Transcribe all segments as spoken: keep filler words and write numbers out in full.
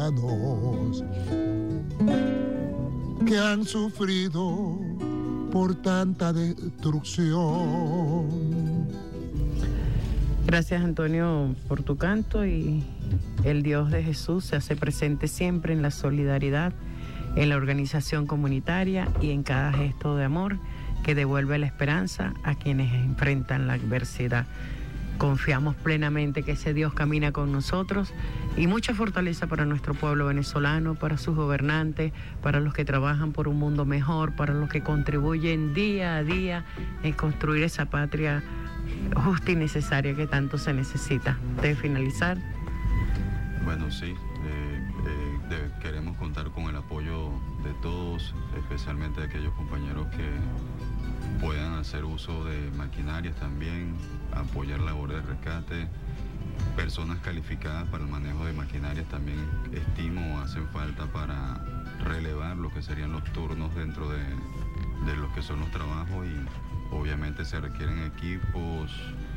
venezolanos que han sufrido por tanta destrucción. Gracias, Antonio, por tu canto, y el Dios de Jesús se hace presente siempre en la solidaridad, en la organización comunitaria y en cada gesto de amor que devuelve la esperanza a quienes enfrentan la adversidad. Confiamos plenamente que ese Dios camina con nosotros, y mucha fortaleza para nuestro pueblo venezolano, para sus gobernantes, para los que trabajan por un mundo mejor, para los que contribuyen día a día en construir esa patria justa y necesaria que tanto se necesita. ¿De finalizar? Bueno, sí, eh, eh, de, queremos contar con el apoyo de todos, especialmente de aquellos compañeros que puedan hacer uso de maquinarias también, apoyar labores de rescate, personas calificadas para el manejo de maquinarias también estimo hacen falta para relevar lo que serían los turnos dentro de, de lo que son los trabajos, y obviamente se requieren equipos,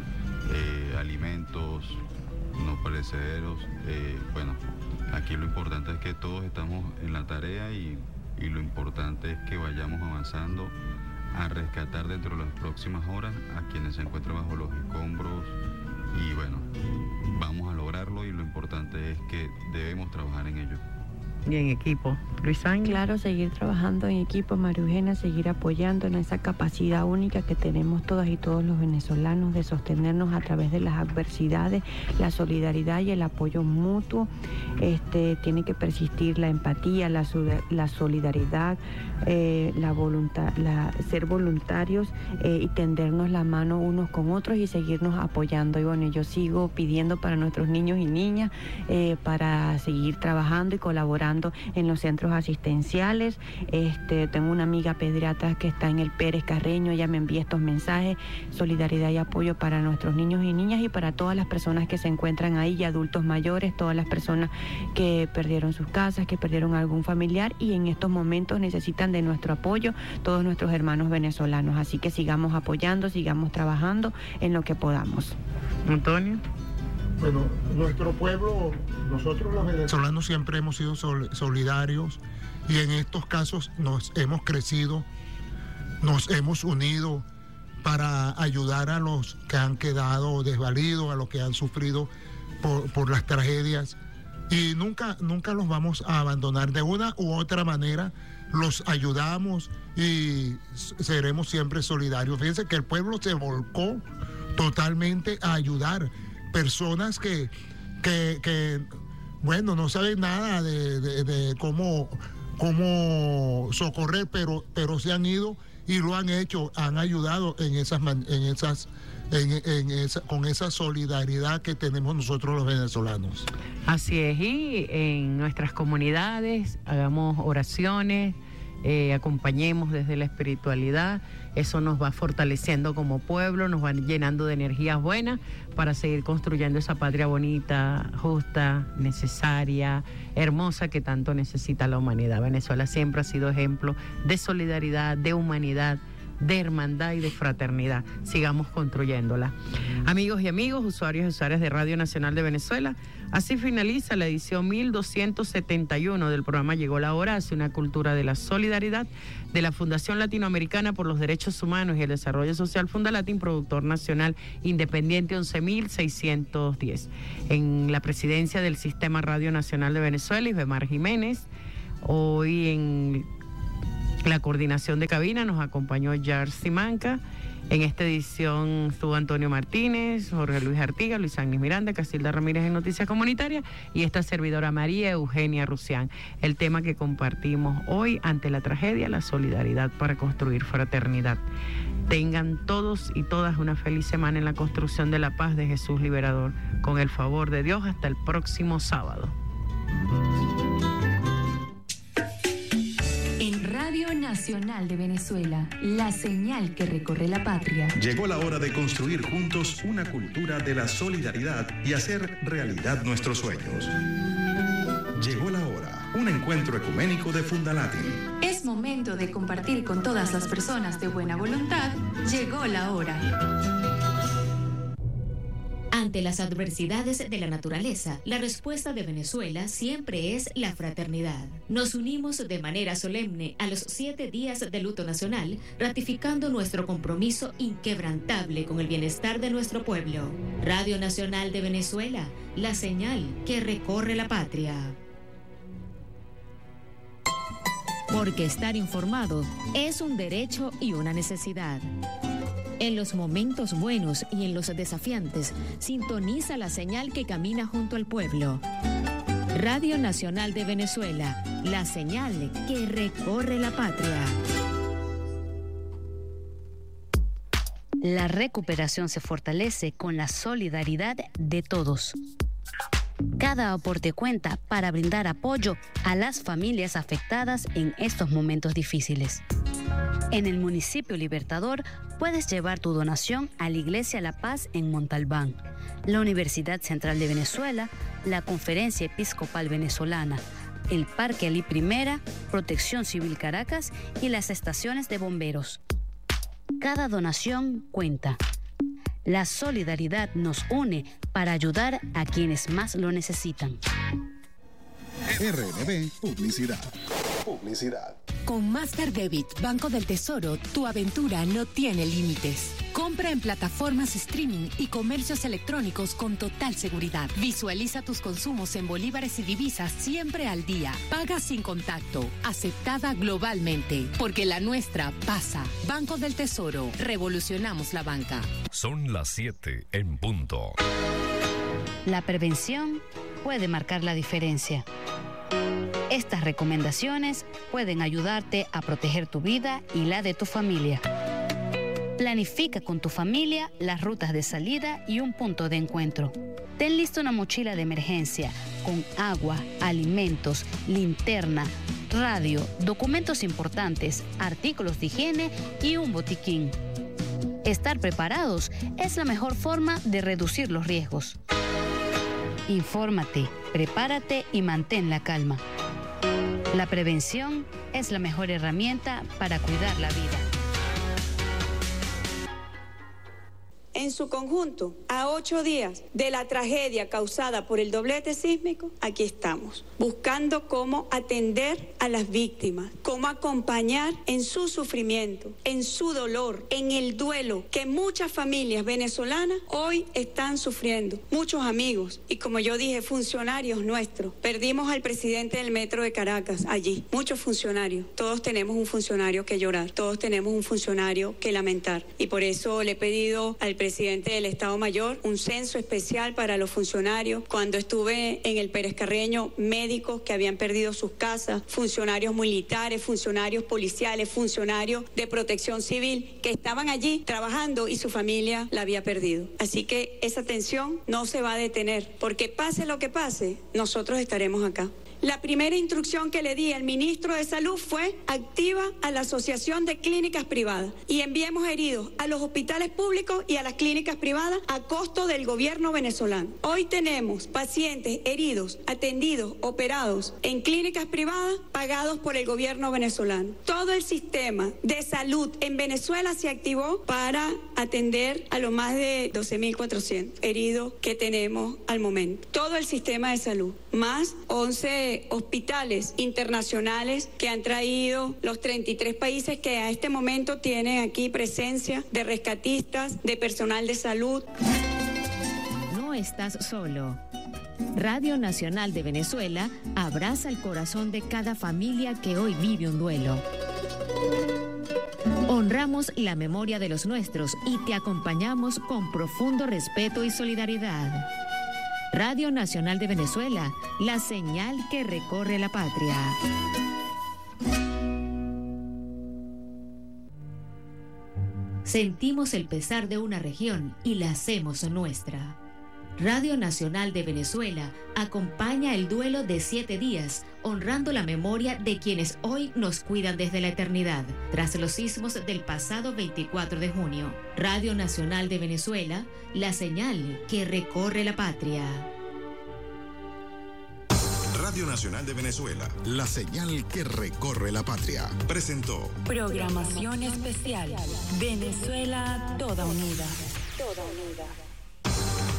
eh, alimentos no perecederos. Eh, bueno, aquí lo importante es que todos estamos en la tarea, y, y lo importante es que vayamos avanzando a rescatar dentro de las próximas horas a quienes se encuentran bajo los escombros, y bueno, vamos a lograrlo, y lo importante es que debemos trabajar en ello. Y en equipo. Luis Ángel. Claro, seguir trabajando en equipo, María Eugenia, seguir apoyando en esa capacidad única que tenemos todas y todos los venezolanos de sostenernos a través de las adversidades, la solidaridad y el apoyo mutuo. Este, tiene que persistir la empatía, la, la solidaridad, eh, la voluntad, la, ser voluntarios eh, y tendernos la mano unos con otros y seguirnos apoyando. Y bueno, yo sigo pidiendo para nuestros niños y niñas eh, para seguir trabajando y colaborando en los centros asistenciales. Este, tengo una amiga pediatra que está en el Pérez Carreño, ella me envía estos mensajes: solidaridad y apoyo para nuestros niños y niñas y para todas las personas que se encuentran ahí, y adultos mayores, todas las personas que perdieron sus casas, que perdieron algún familiar y en estos momentos necesitan de nuestro apoyo, todos nuestros hermanos venezolanos. Así que sigamos apoyando, sigamos trabajando en lo que podamos. Antonio. Bueno, nuestro pueblo, nosotros los venezolanos siempre hemos sido sol- solidarios, y en estos casos nos hemos crecido, nos hemos unido para ayudar a los que han quedado desvalidos, a los que han sufrido por, por las tragedias, y nunca, nunca los vamos a abandonar. De una u otra manera los ayudamos y seremos siempre solidarios. Fíjense que el pueblo se volcó totalmente a ayudar. Personas que, que, que, bueno, no saben nada de, de, de cómo, cómo socorrer, pero, pero se han ido y lo han hecho, han ayudado en esas, en esas, en, en esa, con esa solidaridad que tenemos nosotros los venezolanos. Así es, y en nuestras comunidades hagamos oraciones, eh, acompañemos desde la espiritualidad. Eso nos va fortaleciendo como pueblo, nos va llenando de energías buenas para seguir construyendo esa patria bonita, justa, necesaria, hermosa que tanto necesita la humanidad. Venezuela siempre ha sido ejemplo de solidaridad, de humanidad, de hermandad y de fraternidad. Sigamos construyéndola. Amigos y amigos, usuarios y usuarias de Radio Nacional de Venezuela, así finaliza la edición mil doscientos setenta y uno del programa Llegó la Hora, hacia una cultura de la solidaridad, de la Fundación Latinoamericana por los Derechos Humanos y el Desarrollo Social Fundalatin, productor nacional independiente once mil seiscientos diez. En la presidencia del Sistema Radio Nacional de Venezuela, Isbemar Jiménez. Hoy en la coordinación de cabina nos acompañó Yarcy Manca. En esta edición estuvo Antonio Martínez, Jorge Luis Artiga, Luis Ángel Miranda, Casilda Ramírez en Noticias Comunitarias y esta servidora María Eugenia Rusián. El tema que compartimos hoy ante la tragedia, la solidaridad para construir fraternidad. Tengan todos y todas una feliz semana en la construcción de la paz de Jesús Liberador. Con el favor de Dios, hasta el próximo sábado. Radio Nacional de Venezuela, la señal que recorre la patria. Llegó la hora de construir juntos una cultura de la solidaridad y hacer realidad nuestros sueños. Llegó la hora, un encuentro ecuménico de Fundalatin. Es momento de compartir con todas las personas de buena voluntad. Llegó la hora. Ante las adversidades de la naturaleza, la respuesta de Venezuela siempre es la fraternidad. Nos unimos de manera solemne a los siete días de luto nacional, ratificando nuestro compromiso inquebrantable con el bienestar de nuestro pueblo. Radio Nacional de Venezuela, la señal que recorre la patria. Porque estar informado es un derecho y una necesidad. En los momentos buenos y en los desafiantes, sintoniza la señal que camina junto al pueblo. Radio Nacional de Venezuela, la señal que recorre la patria. La recuperación se fortalece con la solidaridad de todos. Cada aporte cuenta para brindar apoyo a las familias afectadas en estos momentos difíciles. En el municipio Libertador puedes llevar tu donación a la Iglesia La Paz en Montalbán, la Universidad Central de Venezuela, la Conferencia Episcopal Venezolana, el Parque Alí Primera, Protección Civil Caracas y las estaciones de bomberos. Cada donación cuenta. La solidaridad nos une para ayudar a quienes más lo necesitan. R N B Publicidad. Publicidad. Con Master Debit Banco del Tesoro, tu aventura no tiene límites. Compra en plataformas streaming y comercios electrónicos con total seguridad. Visualiza tus consumos en bolívares y divisas siempre al día. Paga sin contacto. Aceptada globalmente. Porque la nuestra pasa. Banco del Tesoro. Revolucionamos la banca. Son las siete en punto. La prevención puede marcar la diferencia. Estas recomendaciones pueden ayudarte a proteger tu vida y la de tu familia. Planifica con tu familia las rutas de salida y un punto de encuentro. Ten lista una mochila de emergencia con agua, alimentos, linterna, radio, documentos importantes, artículos de higiene y un botiquín. Estar preparados es la mejor forma de reducir los riesgos. Infórmate, prepárate y mantén la calma. La prevención es la mejor herramienta para cuidar la vida. En su conjunto, a ocho días de la tragedia causada por el doblete sísmico, aquí estamos, buscando cómo atender a las víctimas, cómo acompañar en su sufrimiento, en su dolor, en el duelo que muchas familias venezolanas hoy están sufriendo. Muchos amigos y, como yo dije, funcionarios nuestros. Perdimos al presidente del Metro de Caracas allí, muchos funcionarios. Todos tenemos un funcionario que llorar, todos tenemos un funcionario que lamentar. Y por eso le he pedido al presidente presidente del Estado Mayor, un censo especial para los funcionarios. Cuando estuve en el Pérez Carreño, médicos que habían perdido sus casas, funcionarios militares, funcionarios policiales, funcionarios de protección civil que estaban allí trabajando y su familia la había perdido. Así que esa tensión no se va a detener, porque pase lo que pase, nosotros estaremos acá. La primera instrucción que le di al ministro de Salud fue: activa a la Asociación de Clínicas Privadas y enviemos heridos a los hospitales públicos y a las clínicas privadas a costo del gobierno venezolano. Hoy tenemos pacientes heridos, atendidos, operados en clínicas privadas pagados por el gobierno venezolano. Todo el sistema de salud en Venezuela se activó para atender a los más de doce mil cuatrocientos heridos que tenemos al momento. Todo el sistema de salud, más once hospitales internacionales que han traído los treinta y tres países que a este momento tienen aquí presencia de rescatistas, de personal de salud. No estás solo. Radio Nacional de Venezuela abraza el corazón de cada familia que hoy vive un duelo. Honramos la memoria de los nuestros y te acompañamos con profundo respeto y solidaridad. Radio Nacional de Venezuela, la señal que recorre la patria. Sentimos el pesar de una región y la hacemos nuestra. Radio Nacional de Venezuela acompaña el duelo de siete días, honrando la memoria de quienes hoy nos cuidan desde la eternidad, tras los sismos del pasado veinticuatro de junio. Radio Nacional de Venezuela, la señal que recorre la patria. Radio Nacional de Venezuela, la señal que recorre la patria. Presentó Programación Especial. Venezuela toda unida. Toda unida.